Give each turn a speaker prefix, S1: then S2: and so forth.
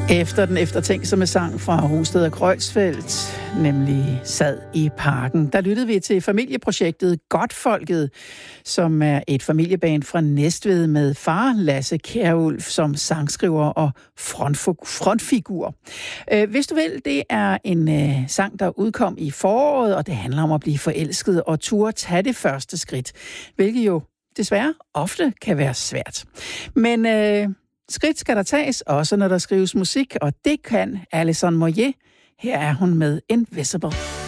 S1: Efter den eftertænksomme sang fra Rungsted og Kreuzfeldt, nemlig Sad i parken, der lyttede vi til familieprojektet Godtfolket, som er et familieband fra Næstved med far Lasse Kjærulf som sangskriver og frontfigur. Hvis du vil, det er en sang, der udkom i foråret, og det handler om at blive forelsket og turde tage det første skridt, hvilket jo desværre ofte kan være svært. Men skridt skal der tages, også når der skrives musik, og det kan Alison Moyet. Her er hun med Invisible.